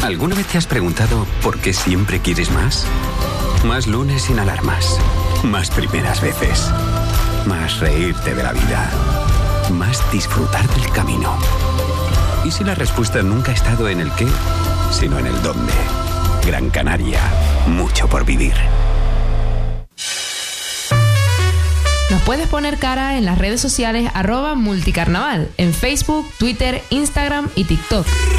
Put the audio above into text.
¿Alguna vez te has preguntado por qué siempre quieres más? Más lunes sin alarmas. Más primeras veces. Más reírte de la vida. Más disfrutar del camino. ¿Y si la respuesta nunca ha estado en el qué, sino en el dónde? Gran Canaria. Mucho por vivir. Nos puedes poner cara en las redes sociales @multicarnaval, en Facebook, Twitter, Instagram y TikTok.